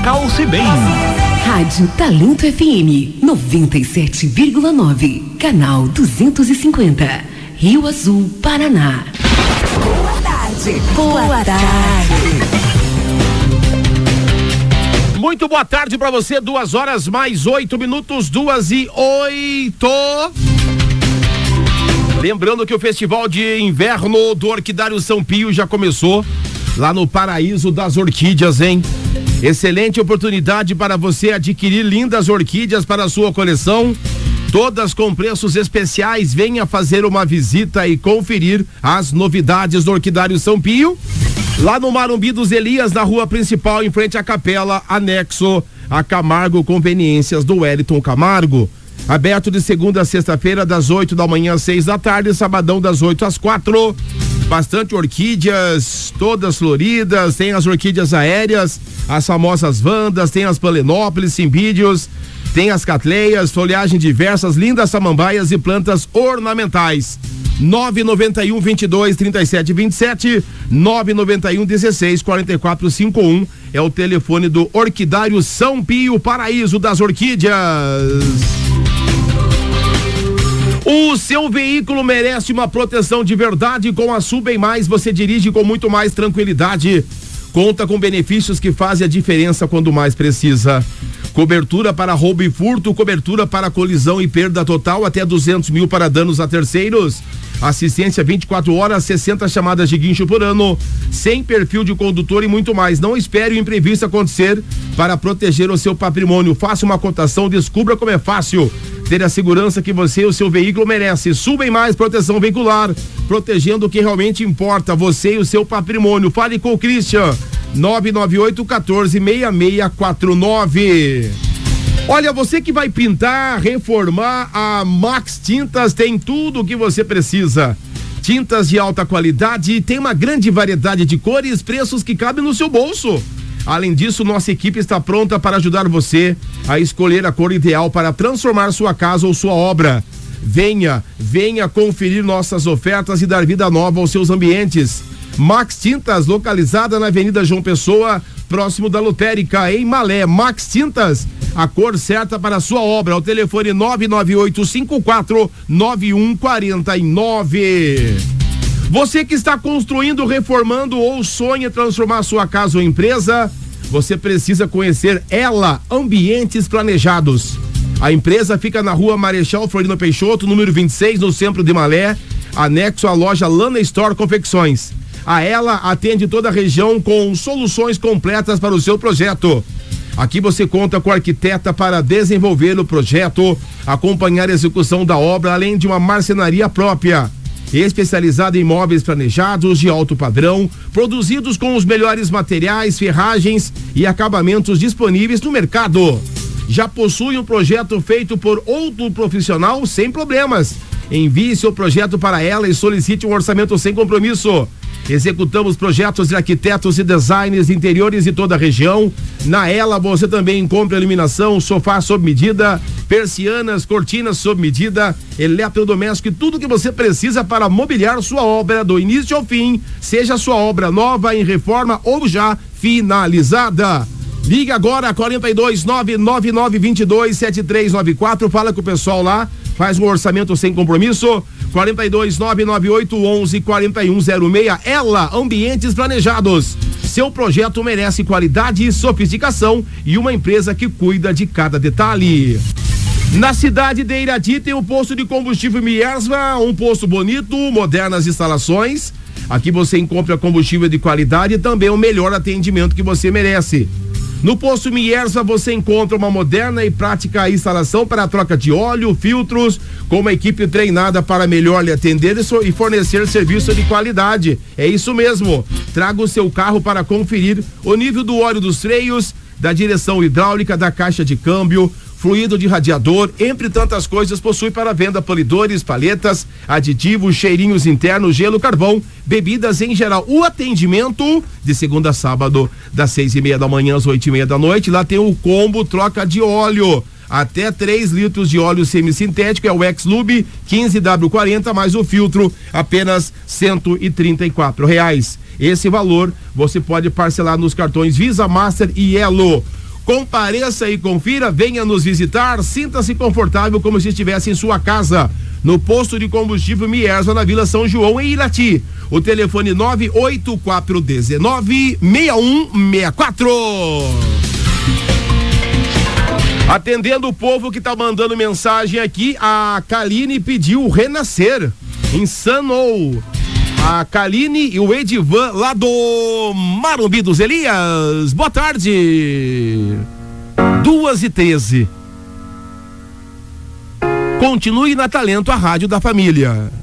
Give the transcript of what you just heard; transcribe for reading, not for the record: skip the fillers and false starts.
Calce Bem. Rádio Talento FM 97,9, canal 250, Rio Azul, Paraná. Boa tarde. Boa tarde. Muito boa tarde pra você, 2h mais 8 minutos, 2h08. Lembrando que o Festival de Inverno do Orquidário São Pio já começou lá no Paraíso das Orquídeas, hein? Excelente oportunidade para você adquirir lindas orquídeas para a sua coleção, todas com preços especiais. Venha fazer uma visita e conferir as novidades do Orquidário São Pio, lá no Marumbi dos Elias, na rua principal, em frente à capela, anexo a Camargo Conveniências do Wellington Camargo. Aberto de segunda a sexta-feira, das 8 da manhã às 6 da tarde, sabadão das 8 às 4. Bastante orquídeas, todas floridas, tem as orquídeas aéreas, as famosas vandas, tem as palenópolis, cimbídeos, tem as catleias, folhagem diversas, lindas samambaias e plantas ornamentais. 991-22-3727, 991-16-4451 é o telefone do Orquidário São Pio, Paraíso das Orquídeas. O seu veículo merece uma proteção de verdade. Com a Sul Bem Mais você dirige com muito mais tranquilidade. Conta com benefícios que fazem a diferença quando mais precisa. Cobertura para roubo e furto, cobertura para colisão e perda total, até 200 mil para danos a terceiros. Assistência 24 horas, 60 chamadas de guincho por ano, sem perfil de condutor e muito mais. Não espere o imprevisto acontecer para proteger o seu patrimônio. Faça uma cotação, descubra como é fácil ter a segurança que você e o seu veículo merece. Sul Bem Mais proteção veicular, protegendo o que realmente importa, você e o seu patrimônio. Fale com o Christian, 998-14-6649. Olha, você que vai pintar, reformar, a Max Tintas tem tudo o que você precisa. Tintas de alta qualidade, tem uma grande variedade de cores, preços que cabem no seu bolso. Além disso, nossa equipe está pronta para ajudar você a escolher a cor ideal para transformar sua casa ou sua obra. Venha conferir nossas ofertas e dar vida nova aos seus ambientes. Max Tintas, localizada na Avenida João Pessoa, próximo da Lotérica, em Malé. Max Tintas, a cor certa para a sua obra. O telefone 998-54-9149. Você que está construindo, reformando ou sonha em transformar sua casa ou empresa, você precisa conhecer ela, Ambientes Planejados. A empresa fica na rua Marechal Floriano Peixoto, número 26, no centro de Malé, anexo à loja Lana Store Confecções. A ela atende toda a região com soluções completas para o seu projeto. Aqui você conta com a arquiteta para desenvolver o projeto, acompanhar a execução da obra, além de uma marcenaria própria, especializada em móveis planejados de alto padrão, produzidos com os melhores materiais, ferragens e acabamentos disponíveis no mercado. Já possui um projeto feito por outro profissional sem problemas? Envie seu projeto para ela e solicite um orçamento sem compromisso. Executamos projetos de arquitetos e designers de interiores de toda a região. Na ela você também encontra iluminação, sofá sob medida, persianas, cortinas sob medida, eletrodoméstico e tudo que você precisa para mobiliar sua obra do início ao fim, seja sua obra nova, em reforma ou já finalizada. Ligue agora, 42999227394, fala com o pessoal lá, faz um orçamento sem compromisso, 42998114106. Ela, Ambientes Planejados. Seu projeto merece qualidade, sofisticação e uma empresa que cuida de cada detalhe. Na cidade de Irati tem o posto de combustível Miersva, um posto bonito, modernas instalações. Aqui você encontra combustível de qualidade e também o melhor atendimento que você merece. No posto Miersva você encontra uma moderna e prática instalação para a troca de óleo, filtros, com uma equipe treinada para melhor lhe atender e fornecer serviço de qualidade. É isso mesmo. Traga o seu carro para conferir o nível do óleo dos freios, da direção hidráulica, da caixa de câmbio, fluido de radiador, entre tantas coisas. Possui para venda polidores, paletas, aditivos, cheirinhos internos, gelo, carvão, bebidas em geral. O atendimento de segunda a sábado, das 6:30 da manhã às 8:30 da noite. Lá tem o combo troca de óleo. Até 3 litros de óleo semissintético, é o X-Lube 15W40, mais o filtro, apenas R$134. Esse valor você pode parcelar nos cartões Visa, Master e Elo. Compareça e confira, venha nos visitar, sinta-se confortável como se estivesse em sua casa. No posto de combustível Mierza, na Vila São João, em Irati. O telefone 984196164. Atendendo o povo que tá mandando mensagem aqui, a Kaline pediu Renascer. Insanou. A Kaline e o Edivan lá do Marumbi dos Elias. Boa tarde. 2h13. Continue na Talento, a rádio da família.